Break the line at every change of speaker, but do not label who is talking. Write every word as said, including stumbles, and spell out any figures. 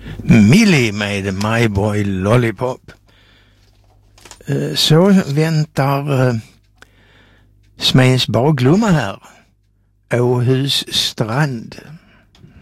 Millie med My Boy Lollipop. Så väntar Smeds Baglumma här. Åhus strand.